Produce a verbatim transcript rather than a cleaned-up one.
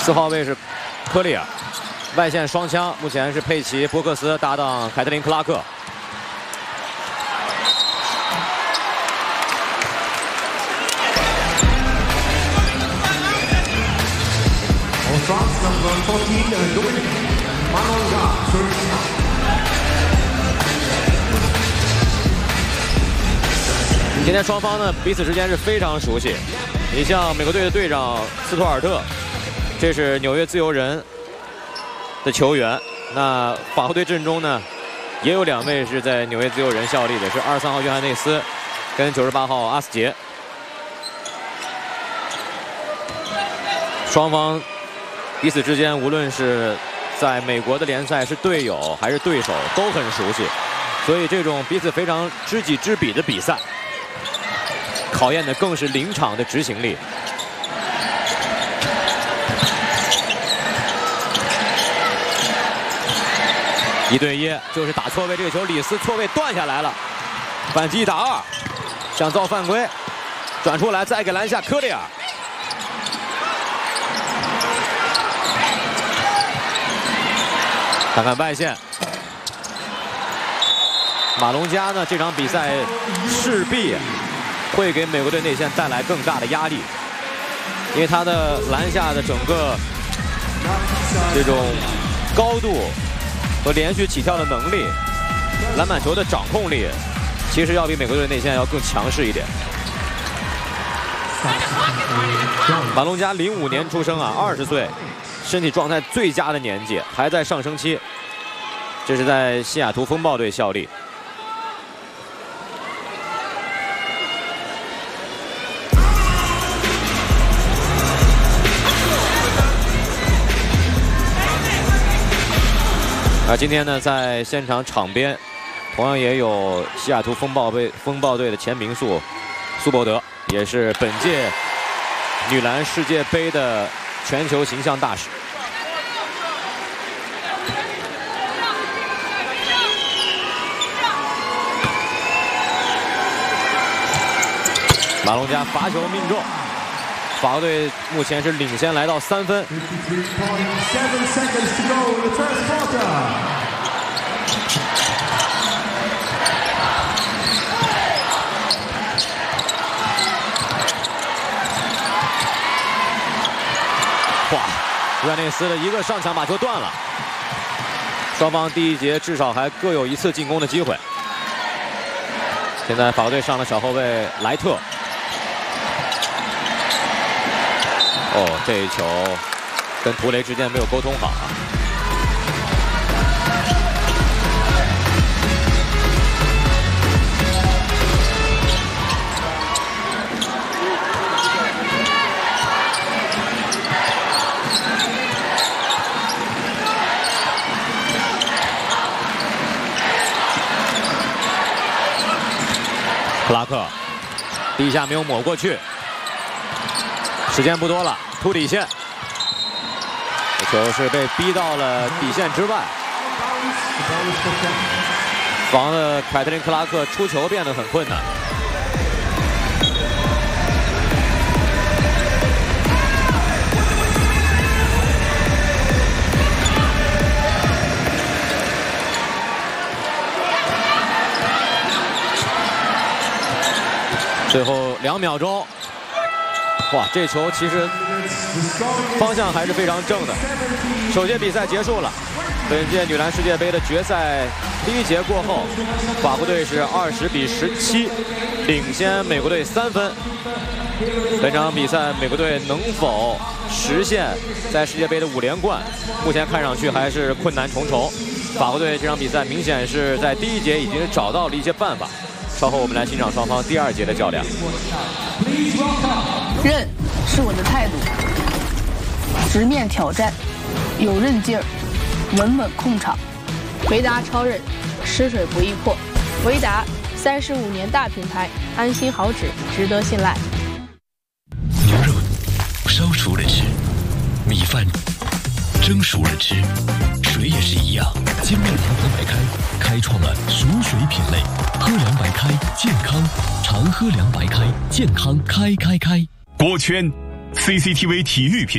四号位是科利尔，外线双枪，目前是佩奇、波克斯搭档凯特琳·克拉克。 France number fourteen, Dominic Malonga. 今天双方呢彼此之间是非常熟悉。你像美国队的队长斯图尔特，这是纽约自由人的球员。那法国队阵中呢，也有两位是在纽约自由人效力的，是二十三号约翰内斯跟九十八号阿斯杰。双方 彼此之间，无论是在美国的联赛是队友还是对手，都很熟悉，所以这种彼此非常知己知彼的比赛，考验的更是临场的执行力。一对一，就是打错位，这个球里斯错位断下来了，反击一打二，想造犯规，转出来再给篮下科利尔。 看看外线，马龙加呢？这场比赛势必会给美国队内线带来更大的压力，因为他的篮下的整个这种高度和连续起跳的能力，篮板球的掌控力，其实要比美国队内线要更强势一点。马龙加零五年出生啊，二十岁。 身体状态最佳的年纪，还在上升期。这是在西雅图风暴队效力。而今天呢，在现场场边，同样也有西雅图风暴队风暴队的前名宿苏伯德，也是本届女篮世界杯的全球形象大使。 马龙加罚球命中，法国队目前是领先来到三分。哇，约内斯的一个上抢把球断了。双方第一节至少还各有一次进攻的机会。现在法国队上了小后卫莱特。 哦，这一球跟图雷之间没有沟通好啊！克拉克第一下没有抹过去。 时间不多了，突底线，这球是被逼到了底线之外，防的凯特琳·克拉克出球变得很困难。最后两秒钟。 哇，这球其实方向还是非常正的。首节比赛结束了，本届女篮世界杯的决赛第一节过后，法国队是二十比十七领先美国队三分。本场比赛美国队能否实现在世界杯的五连冠，目前看上去还是困难重重。法国队这场比赛明显是在第一节已经找到了一些办法。稍后我们来欣赏双方第二节的较量。 韧是我的态度，直面挑战，有韧劲儿，稳稳控场。维达超韧，湿水不易破。维达三十五年大品牌，安心好纸，值得信赖。 牛肉烧熟了吃，米饭蒸熟了吃，水也是一样。金麦堂喝白开开创了熟水品类，喝凉白开健康，常喝凉白开健康开开开。 锅圈 C C T V 体育频。